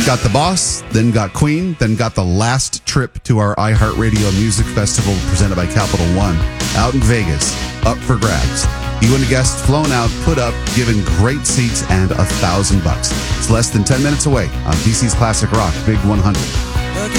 Got The Boss, then got Queen, then got the last trip to our iHeartRadio Music Festival presented by Capital One out in Vegas, up for grabs. You and a guest flown out, put up, given great seats, and $1,000. It's less than 10 minutes away on DC's Classic Rock Big 100.